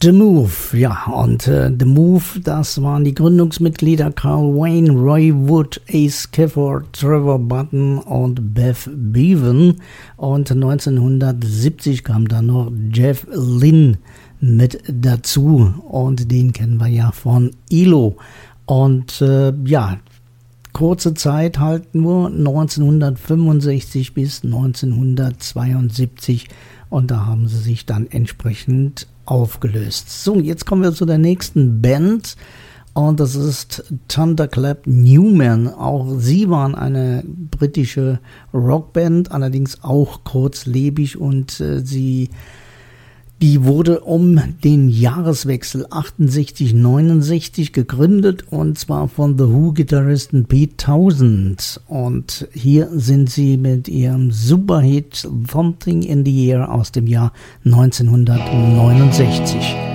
The Move, ja, und The Move, das waren die Gründungsmitglieder Carl Wayne, Roy Wood, Ace Clifford, Trevor Button und Beth Bevan. Und 1970 kam dann noch Jeff Lynne mit dazu und den kennen wir ja von ELO. Und ja, kurze Zeit halt nur 1965 bis 1972 und da haben sie sich dann entsprechend aufgelöst. So, jetzt kommen wir zu der nächsten Band und das ist Thunderclap Newman. Auch sie waren eine britische Rockband, allerdings auch kurzlebig und die wurde um den Jahreswechsel 68-69 gegründet und zwar von The Who-Gitarristen Pete Townshend. Und hier sind sie mit ihrem Superhit Something in the Air aus dem Jahr 1969.